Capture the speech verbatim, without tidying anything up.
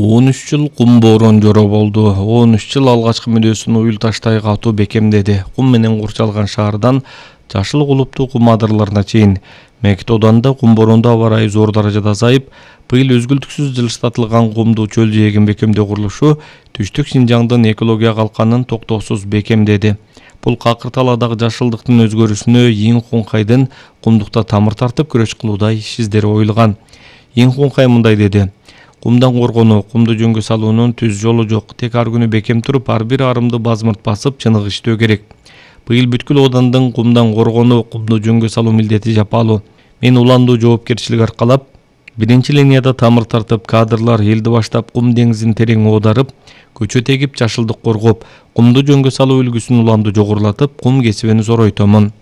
он үч жыл кум боорон жоро болду. он үч жыл алгачкы мүнөсүн уюл таштай катуу бекемдеди. Кум менен курчалган шаардан жашыл кулуптуу кум адырларына чейин. Мекитоданда кум бооронду аба ырайы зор даражада азайып, быйыл өзгүлтүксүз жылыштатылган кумдуу чөл жээгин бекемдөө курулушу түштүк Шинжаңдын экология калканын токтоосуз бекемдеди. Бул какыр талаадагы жашылдыктын өзгөрүшүнө Йин Хунхайдын кумдукта тамыр тартып күрөш кылуудай иш издери коюлган. Йин Хунхай мындай деди: кумдан коргонуу, кумду жөнгө салуунун түз жолу жок. Тек ар күнү бекем туруп, ар бир арымды базмырт басып, чыныгы иштөө керек. Быйыл бүткүл оодандын кумдан коргонуу, кумду жөнгө салуу милдети жапалуу. Мен уландуу жоопкерчилик аркалап, биринчи линияда тамыр тартып, кадрлар элди баштап кум деңизин терең оодарып, көчө тегип, жашылдык коргоп, кумду жөнгө салуу үлгүсүн уландуу жогорулатып, кум кесибини зоройтомун.